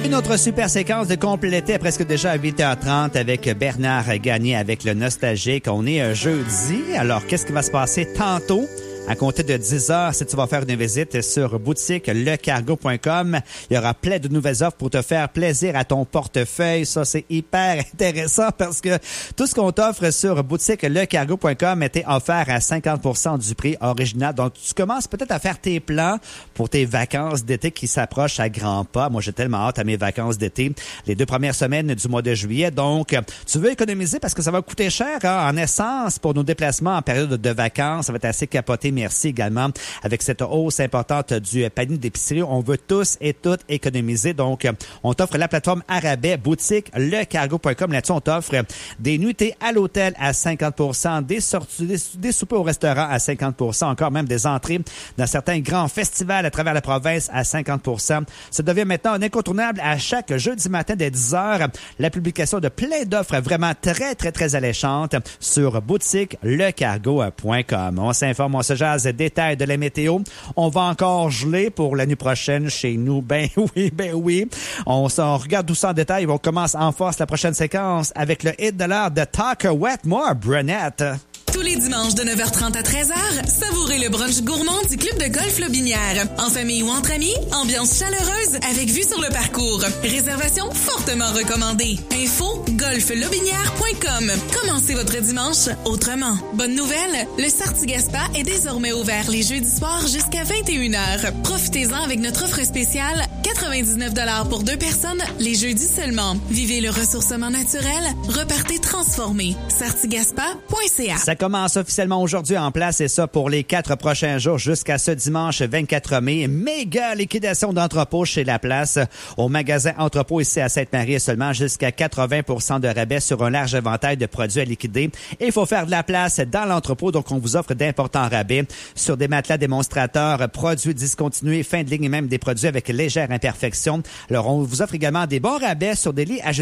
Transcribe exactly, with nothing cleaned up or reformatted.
Une autre super séquence de compléter presque déjà à huit heures trente avec Bernard Gagné avec le Nostalgique. On est un jeudi. Alors, qu'est-ce qui va se passer tantôt? À compter de dix heures, si tu vas faire une visite sur boutique le cargo point com, il y aura plein de nouvelles offres pour te faire plaisir à ton portefeuille. Ça, c'est hyper intéressant parce que tout ce qu'on t'offre sur boutique le cargo point com était offert à cinquante pour cent du prix original. Donc, tu commences peut-être à faire tes plans pour tes vacances d'été qui s'approchent à grands pas. Moi, j'ai tellement hâte à mes vacances d'été, les deux premières semaines du mois de juillet. Donc, tu veux économiser parce que ça va coûter cher hein, en essence pour nos déplacements en période de vacances. Ça va être assez capoté. Merci également. Avec cette hausse importante du panier d'épicerie, on veut tous et toutes économiser. Donc, on t'offre la plateforme à rabais, boutique le cargo point com. Là-dessus, on t'offre des nuitées à l'hôtel à cinquante pour cent, des sorties, des, des soupers au restaurant à cinquante pour cent, encore même des entrées dans certains grands festivals à travers la province à cinquante pour cent. Ça devient maintenant un incontournable à chaque jeudi matin dès dix heures. La publication de plein d'offres vraiment très, très, très alléchantes sur boutique le cargo point com. On s'informe, on se jase détails de la météo. On va encore geler pour la nuit prochaine chez nous. Ben oui, ben oui. On, on regarde tout ça en détail. On commence en force la prochaine séquence avec le hit de l'heure de Talker Wetmore, Brunette. Tous les dimanches de neuf heures trente à treize heures, savourez le brunch gourmand du Club de golf Lobinière. En famille ou entre amis, ambiance chaleureuse avec vue sur le parcours. Réservation fortement recommandée. Info golf lobinière point com. Commencez votre dimanche autrement. Bonne nouvelle, le Sartigaspa est désormais ouvert les jeudis soirs jusqu'à vingt et une heures. Profitez-en avec notre offre spéciale quatre-vingt-dix-neuf dollars pour deux personnes les jeudis seulement. Vivez le ressourcement naturel, repartez transformé. sartigaspa point c a. Ça commence officiellement aujourd'hui en place et ça pour les quatre prochains jours jusqu'à ce dimanche vingt-quatre mai. Méga liquidation d'entrepôt chez La Place. Au magasin Entrepôt ici à Sainte-Marie seulement jusqu'à quatre-vingts pour cent de rabais sur un large éventail de produits à liquider. Et il faut faire de la place dans l'entrepôt, donc on vous offre d'importants rabais sur des matelas démonstrateurs, produits discontinués, fin de ligne et même des produits avec légère imperfection. Alors on vous offre également des bons rabais sur des lits à